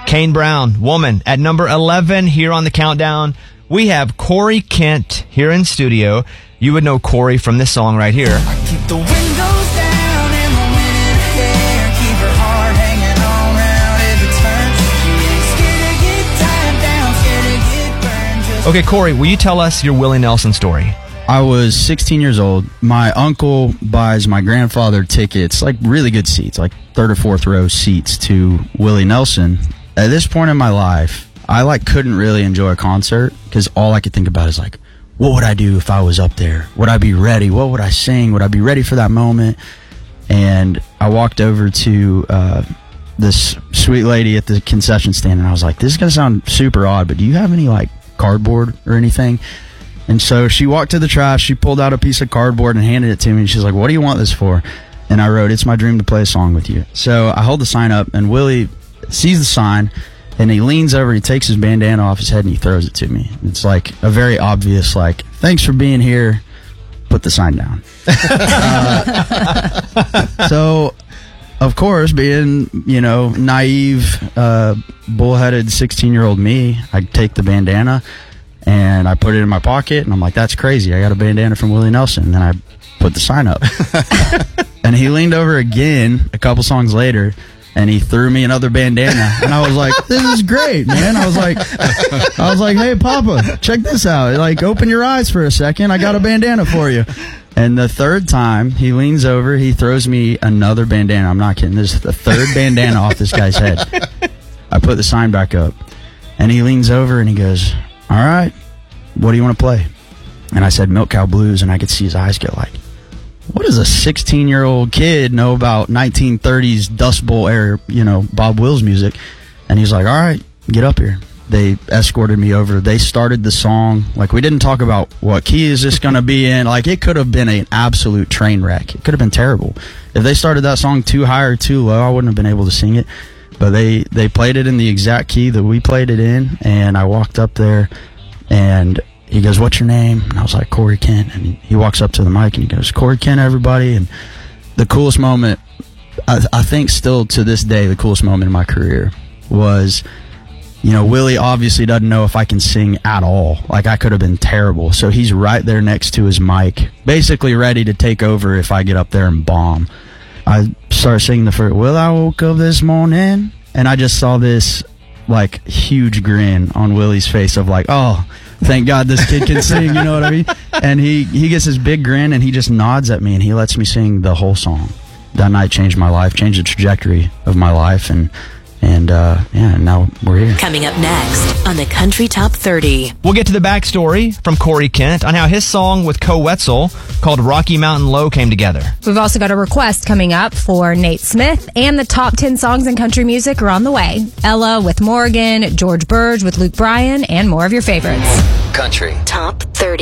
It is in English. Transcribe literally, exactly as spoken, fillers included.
Kane Brown, Woman, at number eleven here on the countdown. We have Corey Kent here in studio. You would know Corey from this song right here. I keep the windows down and the wind in her hair. Keep her heart hanging on round every turn. She ain't scared to get tied down, scared to get burned. Just Okay, Corey, will you tell us your Willie Nelson story? I was sixteen years old. My uncle buys my grandfather tickets, like really good seats, like third or fourth row seats to Willie Nelson. At this point in my life, I like couldn't really enjoy a concert because all I could think about is like, what would I do if I was up there? Would I be ready? What would I sing? Would I be ready for that moment? And I walked over to uh, this sweet lady at the concession stand, and I was like, this is going to sound super odd, but do you have any like cardboard or anything? And so she walked to the trash, she pulled out a piece of cardboard and handed it to me, and she's like, what do you want this for? And I wrote, it's my dream to play a song with you. So I hold the sign up, and Willie sees the sign, and he leans over, he takes his bandana off his head, and he throws it to me. It's like a very obvious, like, thanks for being here, put the sign down. uh, so, of course, being, you know, naive, uh, bullheaded sixteen-year-old me, I take the bandana, and I put it in my pocket, and I'm like, that's crazy. I got a bandana from Willie Nelson. And then I put the sign up. And he leaned over again a couple songs later, and he threw me another bandana. And I was like, this is great, man. I was like, I was like, hey, Papa, check this out. Like, open your eyes for a second. I got a bandana for you. And the third time, he leans over, he throws me another bandana. I'm not kidding. This is the third bandana off this guy's head. I put the sign back up, and he leans over, and he goes, all right, what do you want to play? And I said, Milk Cow Blues, and I could see his eyes get like, what does a sixteen-year-old kid know about nineteen thirties Dust Bowl era, you know, Bob Wills music? And he's like, all right, get up here. They escorted me over. They started the song. Like, we didn't talk about what key is this going to be in. Like, it could have been an absolute train wreck. It could have been terrible. If they started that song too high or too low, I wouldn't have been able to sing it. But they, they played it in the exact key that we played it in, and I walked up there, and he goes, what's your name? And I was like, Corey Kent. And he walks up to the mic, and he goes, Corey Kent, everybody. And the coolest moment, I, I think still to this day, the coolest moment in my career was, you know, Willie obviously doesn't know if I can sing at all. Like, I could have been terrible. So he's right there next to his mic, basically ready to take over if I get up there and bomb. I started singing the first, well, I woke up this morning, and I just saw this, like, huge grin on Willie's face of, like, oh, thank God this kid can sing, you know what I mean? And he, he gets this big grin, and he just nods at me, and he lets me sing the whole song. That night changed my life, changed the trajectory of my life, and And, uh, yeah, now we're here. Coming up next on the Country Top thirty. We'll get to the backstory from Corey Kent on how his song with Co Wetzel called Rocky Mountain Low came together. We've also got a request coming up for Nate Smith, and the top ten songs in country music are on the way. Ella with Morgan, George Burge with Luke Bryan, and more of your favorites. Country Top thirty.